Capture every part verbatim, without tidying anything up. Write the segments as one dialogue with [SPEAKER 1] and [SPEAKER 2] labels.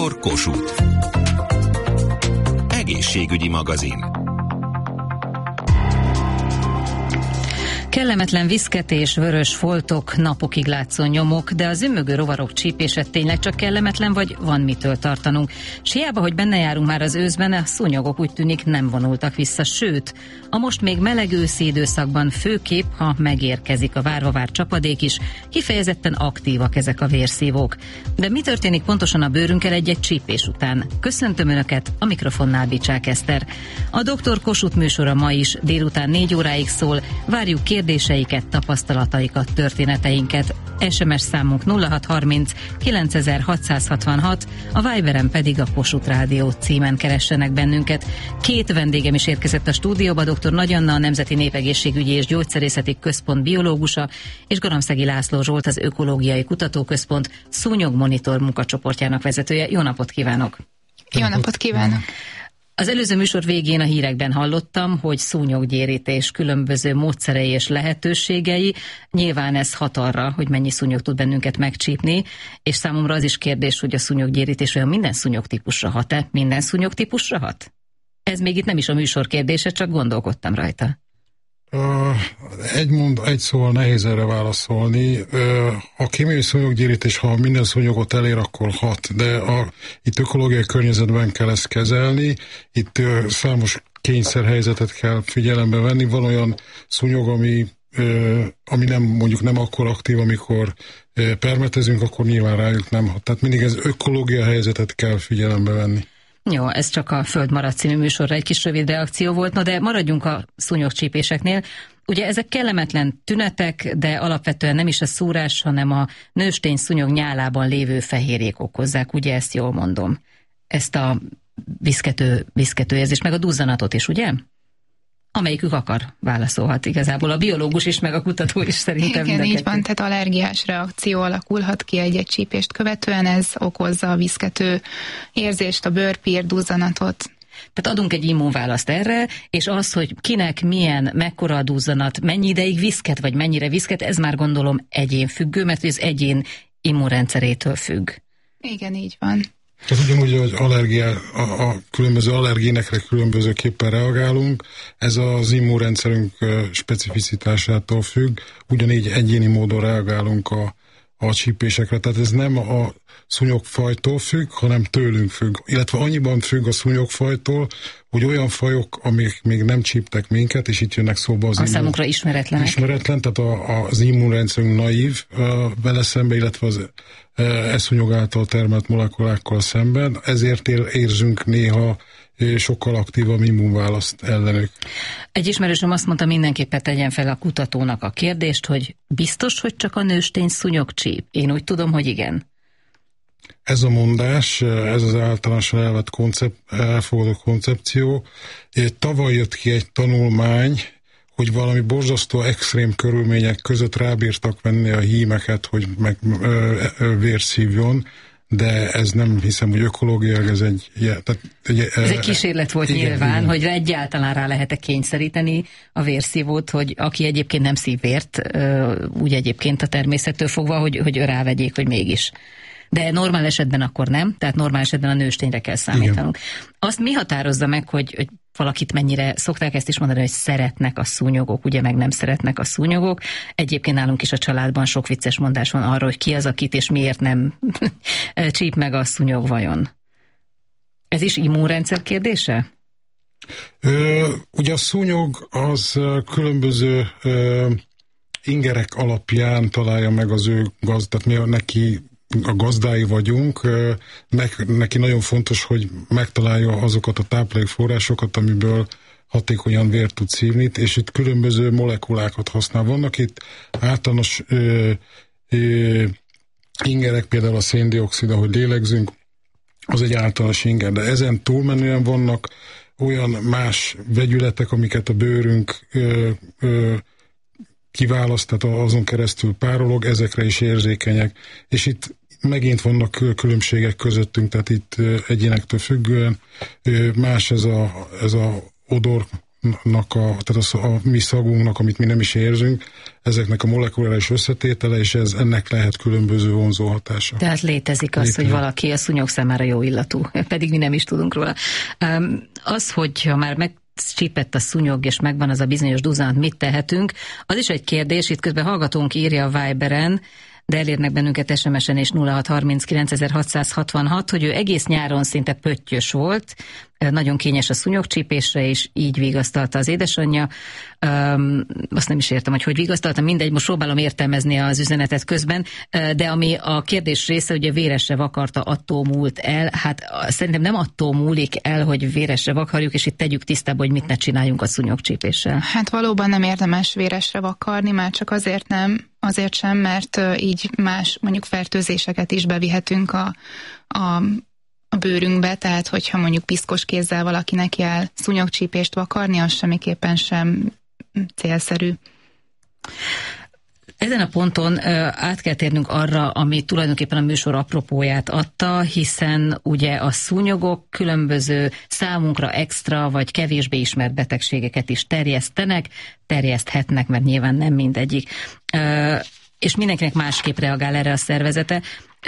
[SPEAKER 1] doktor Kossuth. Egészségügyi magazin.
[SPEAKER 2] Kellemetlen viszketés, vörös foltok, napokig látszó nyomok, de a zümmögő rovarok csípése tényleg csak kellemetlen, vagy van mitől tartanunk? S hiába, hogy benne járunk már az őszben, a szúnyogok úgy tűnik nem vonultak vissza, sőt, a most még meleg őszi időszakban főképp, ha megérkezik a várva várt csapadék is, kifejezetten aktívak ezek a vérszívók. De mi történik pontosan a bőrünkkel egy-egy csípés után? Köszöntöm Önöket, a mikrofonnál Bicsák Eszter. A doktor Kossuth műsora ma is délután négy óráig szól, várjuk kérdéseiket, tapasztalataikat, történeteinket. es em es számunk nulla hat harminc kilencezerhatszázhatvanhat, a Viberen pedig a Kossuth Rádió címen keressenek bennünket. Két vendégem is érkezett a stúdióba, dr. Nagy Anna, a Nemzeti Népegészségügyi és Gyógyszerészeti Központ biológusa, és Garamszegi László Zsolt, az Ökológiai Kutatóközpont szúnyogmonitor munkacsoportjának vezetője. Jó napot kívánok!
[SPEAKER 3] Jó napot kívánok!
[SPEAKER 2] Az előző műsor végén a hírekben hallottam, hogy szúnyoggyérítés különböző módszerei és lehetőségei. Nyilván ez hat arra, hogy mennyi szúnyog tud bennünket megcsípni, és számomra az is kérdés, hogy a szúnyoggyérítés olyan minden szúnyogtípusra hat-e? Minden szúnyogtípusra hat? Ez még itt nem is a műsor kérdése, csak gondolkodtam rajta.
[SPEAKER 4] Uh, egy mond, egy szóval nehéz erre válaszolni. Uh, a kémiai szúnyoggyérítés, ha minden szúnyogot elér, akkor hat, de a, itt ökológiai környezetben kell ezt kezelni, itt uh, számos kényszerhelyzetet kell figyelembe venni. Van olyan szúnyog, ami, uh, ami nem, mondjuk nem akkor aktív, amikor uh, permetezünk, akkor nyilván rájuk nem hat. Tehát mindig ez ökológiai helyzetet kell figyelembe venni.
[SPEAKER 2] Jó, ez csak a Föld marad című műsorra egy kis rövid reakció volt, no de maradjunk a szúnyogcsípéseknél. Ugye ezek kellemetlen tünetek, de alapvetően nem is a szúrás, hanem a nőstény szúnyog nyálában lévő fehérjék okozzák, ugye ezt jól mondom? Ezt a viszkető, viszketőérzést, meg a duzzanatot is, ugye? Amelyikük akar, válaszolhat igazából. A biológus is, meg a kutató is szerintem.
[SPEAKER 3] Igen, így van, tehát allergiás reakció alakulhat ki egy-egy csípést követően, ez okozza a viszkető érzést, a bőrpír, duzzanatot.
[SPEAKER 2] Tehát adunk egy immunválaszt erre, és az, hogy kinek milyen, mekkora a duzzanat, mennyi ideig viszket, vagy mennyire viszket, ez már gondolom egyén függő, mert az egyén immunrendszerétől függ.
[SPEAKER 3] Igen, így van.
[SPEAKER 4] Tehát ugyanúgy, hogy allergia, a, a különböző allergénekre különbözőképpen reagálunk, ez az immunrendszerünk specificitásától függ, ugyanígy egyéni módon reagálunk a, a csípésekre, tehát ez nem a szúnyogfajtól függ, hanem tőlünk függ, illetve annyiban függ a szúnyogfajtól, hogy olyan fajok, amik még nem csíptek minket, és itt jönnek szóba az
[SPEAKER 2] a számukra ismeretlenek.
[SPEAKER 4] Ismeretlen, tehát a, az immunrendszerünk naív vele szembe, illetve az e szúnyog által termelt molekulákkal szemben, ezért érzünk néha sokkal aktívabb immunválaszt ellenük.
[SPEAKER 2] Egy ismerősöm azt mondta, mindenképpen tegyen fel a kutatónak a kérdést, hogy biztos, hogy csak a nőstény szúnyog csíp? Én úgy tudom, hogy igen.
[SPEAKER 4] Ez a mondás, ez az általánosan elvett koncept, elfogadott koncepció. Tavaly jött ki egy tanulmány, hogy valami borzasztó extrém körülmények között rábírtak venni a hímeket, hogy meg ö, ö, vérszívjon, de ez nem hiszem, hogy ökológiailag ez egy... Ja, tehát, egy
[SPEAKER 2] ez egy kísérlet volt igen, nyilván, igen. Hogy egyáltalán rá lehet-e kényszeríteni a vérszívót, hogy aki egyébként nem szív vért, úgy egyébként a természettől fogva, hogy, hogy rávegyék, hogy mégis. De normál esetben akkor nem, tehát normál esetben a nőstényre kell számítanunk. Igen. Azt mi határozza meg, hogy, hogy valakit mennyire, szokták ezt is mondani, hogy szeretnek a szúnyogok, ugye meg nem szeretnek a szúnyogok. Egyébként nálunk is a családban sok vicces mondás van arra, hogy ki az, akit és miért nem csíp meg a szúnyog vajon. Ez is immunrendszer kérdése?
[SPEAKER 4] Ö, ugye a szúnyog az különböző ö, ingerek alapján találja meg az ő gaz, tehát mi neki a gazdái vagyunk, neki nagyon fontos, hogy megtalálja azokat a táplálékforrásokat, amiből hatékonyan vért tud szívni, és itt különböző molekulákat használ. Vannak itt általános ö, ö, ingerek, például a széndioxid, ahogy lélegzünk, az egy általános inger, de ezen túlmenően vannak olyan más vegyületek, amiket a bőrünk ö, ö, kiválaszt, tehát azon keresztül párolog, ezekre is érzékenyek. És itt megint vannak különbségek közöttünk, tehát itt egyénektől függően más ez a, ez a odor a, tehát a, a mi szagunknak, amit mi nem is érzünk, ezeknek a molekuláris összetétele, és ez, ennek lehet különböző vonzó hatása.
[SPEAKER 2] Tehát létezik az, létezik. Hogy valaki a szúnyog számára jó illatú, pedig mi nem is tudunk róla. Az, hogyha már meg csípett a szúnyog, és megvan az a bizonyos duzzanat, mit tehetünk, az is egy kérdés, itt közben hallgatónk írja a Viberen, de elérnek bennünket es em es-en és nulla hat harminckilenc ezerhatszázhatvanhat, hogy ő egész nyáron szinte pöttyös volt, nagyon kényes a szúnyogcsípésre, és így vigasztalta az édesanyja. Um, azt nem is értem, hogy hogy vigasztalta, mindegy, most próbálom értelmezni az üzenetet közben, de ami a kérdés része, ugye véresre vakarta, attól múlt el. Hát szerintem nem attól múlik el, hogy véresre vakarjuk, és itt tegyük tisztába, hogy mit ne csináljunk a szúnyogcsípéssel.
[SPEAKER 3] Hát valóban nem érdemes véresre vakarni, már csak azért nem, azért sem, mert így más mondjuk fertőzéseket is bevihetünk a, a a bőrünkbe, tehát hogyha mondjuk piszkos kézzel valakinek kell szúnyogcsípést vakarni, az semmiképpen sem célszerű.
[SPEAKER 2] Ezen a ponton át kell térnünk arra, ami tulajdonképpen a műsor apropóját adta, hiszen ugye a szúnyogok különböző számunkra extra vagy kevésbé ismert betegségeket is terjesztenek, terjeszthetnek, mert nyilván nem mindegyik. És mindenkinek másképp reagál erre a szervezete.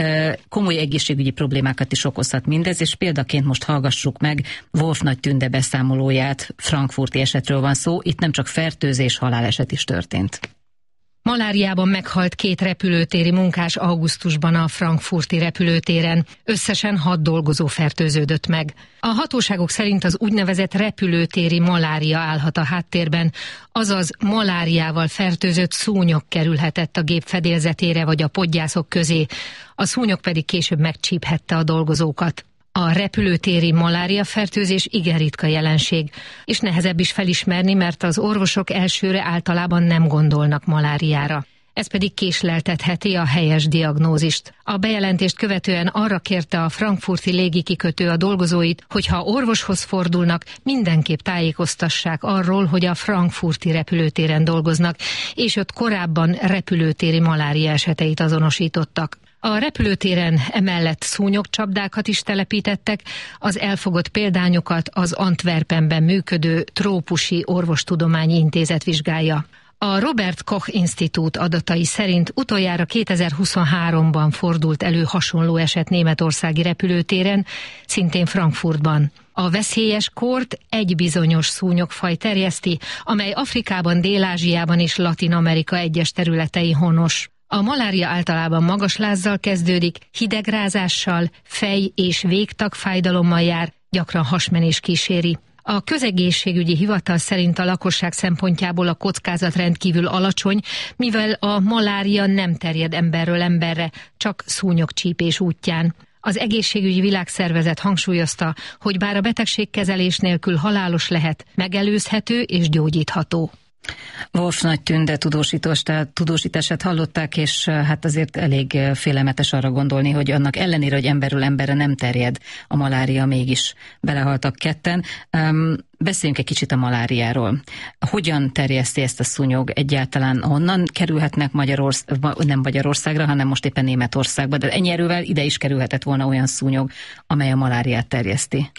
[SPEAKER 2] Komoly egészségügyi problémákat is okozhat mindez, és példaként most hallgassuk meg Wolf Nagy Tünde beszámolóját, frankfurti esetről van szó, itt nem csak fertőzés, haláleset is történt.
[SPEAKER 5] Maláriában meghalt két repülőtéri munkás augusztusban a frankfurti repülőtéren. Összesen hat dolgozó fertőződött meg. A hatóságok szerint az úgynevezett repülőtéri malária állhat a háttérben, azaz maláriával fertőzött szúnyog kerülhetett a gép fedélzetére vagy a podgyászok közé, a szúnyog pedig később megcsíphette a dolgozókat. A repülőtéri maláriafertőzés igen ritka jelenség, és nehezebb is felismerni, mert az orvosok elsőre általában nem gondolnak maláriára. Ez pedig késleltetheti a helyes diagnózist. A bejelentést követően arra kérte a frankfurti légikikötő a dolgozóit, hogy ha orvoshoz fordulnak, mindenképp tájékoztassák arról, hogy a frankfurti repülőtéren dolgoznak, és ott korábban repülőtéri malária eseteit azonosítottak. A repülőtéren emellett szúnyogcsapdákat is telepítettek, az elfogott példányokat az Antwerpenben működő Trópusi Orvostudományi Intézet vizsgálja. A Robert Koch Institute adatai szerint utoljára kétezer-huszonháromban fordult elő hasonló eset németországi repülőtéren, szintén Frankfurtban. A veszélyes kort egy bizonyos szúnyogfaj terjeszti, amely Afrikában, Dél-Ázsiában és Latin-Amerika egyes területein honos. A malária általában magas lázzal kezdődik, hidegrázással, fej- és végtagfájdalommal jár, gyakran hasmenés kíséri. A közegészségügyi hivatal szerint a lakosság szempontjából a kockázat rendkívül alacsony, mivel a malária nem terjed emberről emberre, csak szúnyogcsípés útján. Az Egészségügyi Világszervezet hangsúlyozta, hogy bár a betegség kezelés nélkül halálos lehet, megelőzhető és gyógyítható.
[SPEAKER 2] Wolf Nagy Tünde tudósítását hallották, és hát azért elég félelmetes arra gondolni, hogy annak ellenére, hogy emberről emberre nem terjed a malária, mégis belehaltak ketten. Um, beszéljünk egy kicsit a maláriáról. Hogyan terjeszti ezt a szúnyog egyáltalán? Honnan kerülhetnek Magyarország, nem Magyarországra, hanem most éppen Németországba, de ennyi erővel ide is kerülhetett volna olyan szúnyog, amely a maláriát terjeszti.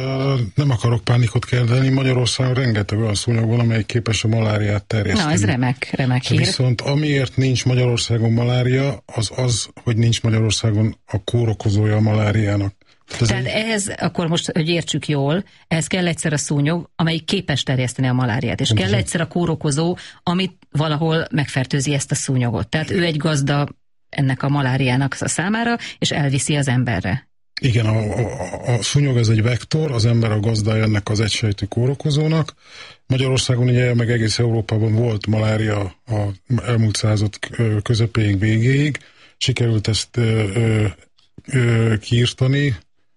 [SPEAKER 4] Nem akarok pánikot kelteni, Magyarországon rengeteg olyan szúnyog van, amely képes a maláriát terjeszteni.
[SPEAKER 2] Na, ez remek, remek hír.
[SPEAKER 4] Viszont amiért nincs Magyarországon malária, az az, hogy nincs Magyarországon a kórokozója a maláriának. Ez
[SPEAKER 2] Tehát egy... ehhez, akkor most, hogy értsük jól, ehhez kell egyszer a szúnyog, amelyik képes terjeszteni a maláriát, és kell egyszer a kórokozó, amit valahol megfertőzi ezt a szúnyogot. Tehát ő egy gazda ennek a maláriának a számára, és elviszi az emberre.
[SPEAKER 4] Igen, a, a, a szúnyog ez egy vektor, az ember a gazdája ennek az egysejtű kórokozónak. Magyarországon ugye, meg egész Európában volt malária a elmúlt század közepéig, végéig. Sikerült ezt ö, ö, ö, kiírtani.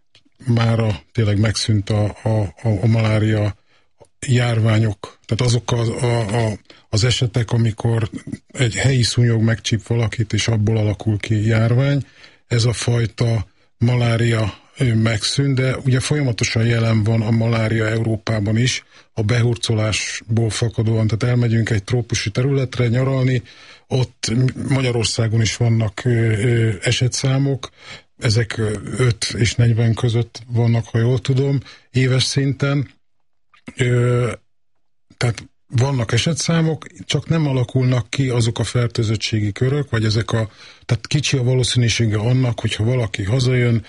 [SPEAKER 4] Mára tényleg megszűnt a, a, a malária járványok. Tehát azok az, a, a, az esetek, amikor egy helyi szúnyog megcsíp valakit, és abból alakul ki járvány. Ez a fajta malária megszűnt, de ugye folyamatosan jelen van a malária Európában is, a behurcolásból fakadóan, tehát elmegyünk egy trópusi területre nyaralni, ott Magyarországon is vannak esetszámok, ezek öt és negyven között vannak, ha jól tudom, éves szinten. tehát vannak esetszámok, csak nem alakulnak ki azok a fertőzöttségi körök, vagy ezek a, tehát kicsi a valószínűsége annak, hogyha valaki hazajön,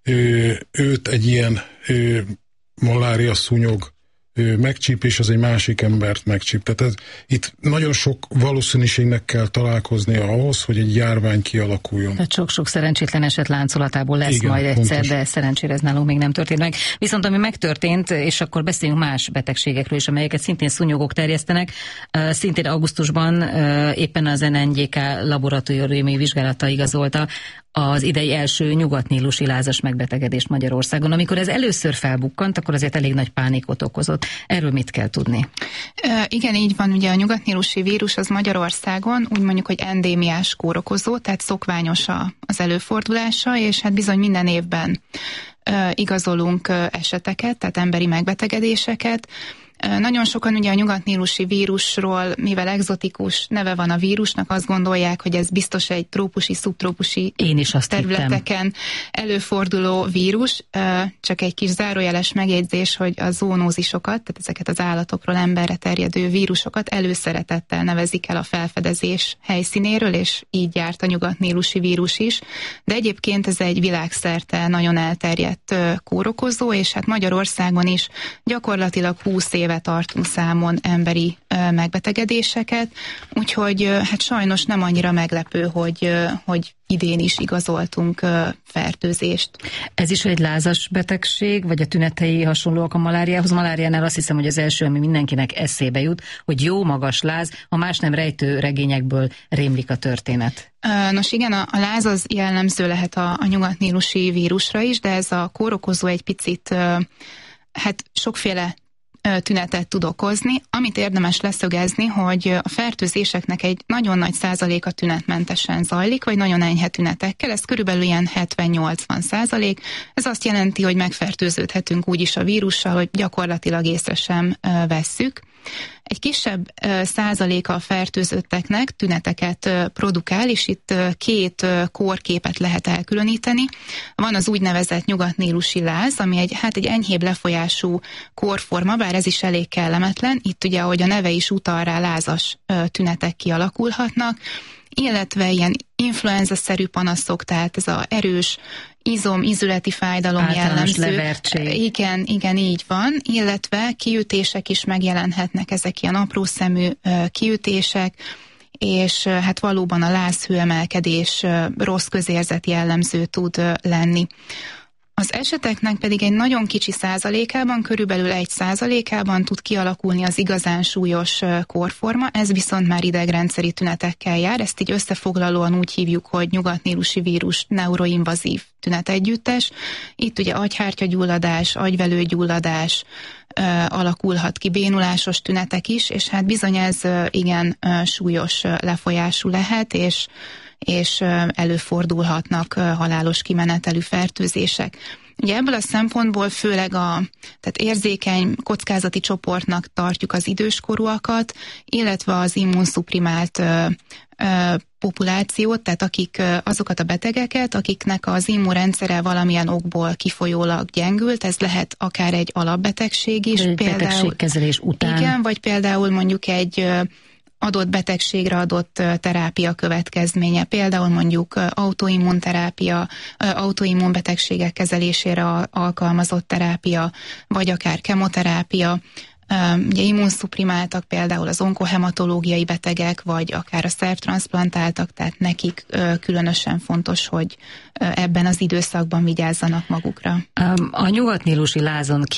[SPEAKER 4] ő, őt egy ilyen ő, malária szúnyog megcsíp, és az egy másik embert megcsíp. Tehát ez, itt nagyon sok valószínűségnek kell találkoznia ahhoz, hogy egy járvány kialakuljon.
[SPEAKER 2] Tehát sok-sok szerencsétlen eset láncolatából lesz
[SPEAKER 4] igen,
[SPEAKER 2] majd egyszer,
[SPEAKER 4] pontos.
[SPEAKER 2] De szerencsére ez nálunk még nem történt meg. Viszont ami megtörtént, és akkor beszéljünk más betegségekről is, amelyeket szintén szúnyogok terjesztenek. Szintén augusztusban éppen az en en gé ká laboratóriumi vizsgálata igazolta az idei első nyugatnílusi lázas megbetegedést Magyarországon. Amikor ez először felbukkant, akkor azért elég nagy pánikot okozott. Erről mit kell tudni?
[SPEAKER 3] E, igen, így van. Ugye a nyugatnílusi vírus az Magyarországon úgy mondjuk, hogy endémiás kórokozó, tehát szokványos az előfordulása, és hát bizony minden évben e, igazolunk eseteket, tehát emberi megbetegedéseket. Nagyon sokan ugye a nyugatnílusi vírusról, mivel egzotikus neve van a vírusnak, azt gondolják, hogy ez biztos egy trópusi, szubtrópusi
[SPEAKER 2] Én is azt
[SPEAKER 3] területeken
[SPEAKER 2] hittem.
[SPEAKER 3] előforduló vírus. Csak egy kis zárójeles megjegyzés, hogy a zoonózisokat, tehát ezeket az állatokról emberre terjedő vírusokat előszeretettel nevezik el a felfedezés helyszínéről, és így járt a nyugatnílusi vírus is. De egyébként ez egy világszerte nagyon elterjedt kórokozó, és hát Magyarországon is gyakorlatilag húsz éve tartunk számon emberi ö, megbetegedéseket, úgyhogy ö, hát sajnos nem annyira meglepő, hogy, ö, hogy idén is igazoltunk ö, fertőzést.
[SPEAKER 2] Ez is egy lázas betegség, vagy a tünetei hasonlóak a maláriához? Maláriánál azt hiszem, hogy az első, ami mindenkinek eszébe jut, hogy jó magas láz, ha más nem rejtő regényekből rémlik a történet.
[SPEAKER 3] Nos igen, a, a láz az jellemző lehet a, a nyugatnílusi vírusra is, de ez a kórokozó egy picit ö, hát sokféle tünetet tud okozni. Amit érdemes leszögezni, hogy a fertőzéseknek egy nagyon nagy százaléka tünetmentesen zajlik, vagy nagyon enyhe tünetekkel, ez körülbelül ilyen hetven-nyolcvan százalék. Ez azt jelenti, hogy megfertőződhetünk úgyis a vírussal, hogy gyakorlatilag észre sem vesszük. Egy kisebb százaléka a fertőzötteknek tüneteket produkál, és itt két kórképet lehet elkülöníteni. Van az úgynevezett nyugatnílusi láz, ami egy, hát egy enyhébb lefolyású kórforma, bár ez is elég kellemetlen. Itt ugye, ahogy a neve is utal rá, lázas tünetek kialakulhatnak, illetve ilyen influenza-szerű panaszok, tehát ez az erős izom, ízületi fájdalom
[SPEAKER 2] általános
[SPEAKER 3] jellemző.
[SPEAKER 2] levertség.
[SPEAKER 3] Igen, igen, így van, illetve kiütések is megjelenhetnek, ezek ilyen apró szemű kiütések, és hát valóban a lázhőemelkedés, rossz közérzet jellemző tud lenni. Az eseteknek pedig egy nagyon kicsi százalékában, körülbelül egy százalékában tud kialakulni az igazán súlyos kórforma, ez viszont már idegrendszeri tünetekkel jár, ezt így összefoglalóan úgy hívjuk, hogy nyugatnílusi vírus neuroinvazív tünetegyüttes. Itt ugye agyhártyagyulladás, agyvelőgyulladás, alakulhat ki, bénulásos tünetek is, és hát bizony ez igen súlyos lefolyású lehet, és és előfordulhatnak halálos kimenetelű fertőzések. Ugye ebből a szempontból főleg a tehát érzékeny kockázati csoportnak tartjuk az időskorúakat, illetve az immunszuprimált ö, ö, populációt, tehát akik ö, azokat a betegeket, akiknek az immunrendszere valamilyen okból kifolyólag gyengült, ez lehet akár egy alapbetegség is.
[SPEAKER 2] Egy
[SPEAKER 3] például,
[SPEAKER 2] betegségkezelés után.
[SPEAKER 3] Igen, vagy például mondjuk egy ö, adott betegségre adott terápia következménye, például mondjuk autoimmunterápia, autoimmunbetegségek kezelésére alkalmazott terápia, vagy akár kemoterápia. Ugye immunszuprimáltak például az onkohematológiai betegek, vagy akár a szervtranszplantáltak, tehát nekik különösen fontos, hogy ebben az időszakban vigyázzanak magukra.
[SPEAKER 2] A nyugatnílusi lázon